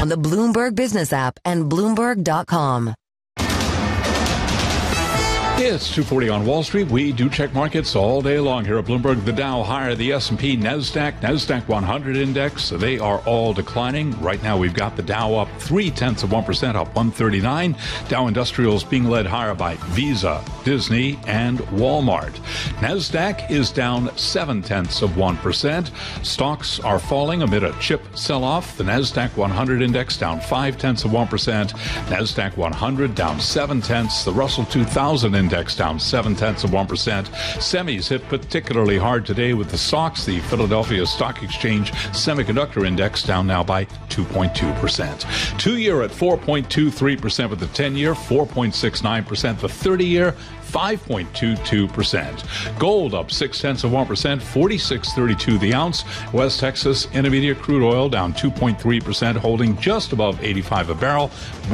on the Bloomberg Business app and Bloomberg.com. It's 2:40 on Wall Street. We do check markets all day long here at Bloomberg. The Dow higher, the S&P, NASDAQ 100 index. They are all declining. Right now we've got the Dow up 0.3%, up 139. Dow Industrials being led higher by Visa, Disney, and Walmart. NASDAQ is down 0.7%. Stocks are falling amid a chip sell-off. The NASDAQ 100 index down 0.5%. NASDAQ 100 down 0.7. The Russell 2000 index down 0.7%. Semis hit particularly hard today with the SOX, the Philadelphia Stock Exchange Semiconductor Index, down now by 2.2%. 2-year at 4.23% with the 10-year, 4.69%. The 30-year, 5.22%. Gold up 0.6%, 46.32 the ounce. West Texas Intermediate crude oil down 2.3%, holding just above 85 a barrel.